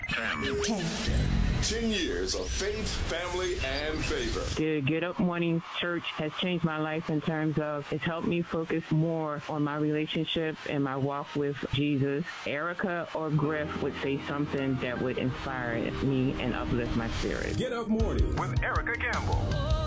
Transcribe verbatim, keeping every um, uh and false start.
ten. ten. Ten years of faith, family, and favor. The Get Up Morning Church has changed my life in terms of it's helped me focus more on my relationship and my walk with Jesus. Erica or Griff would say something that would inspire me and uplift my spirit. Get Up Morning with Erica Campbell.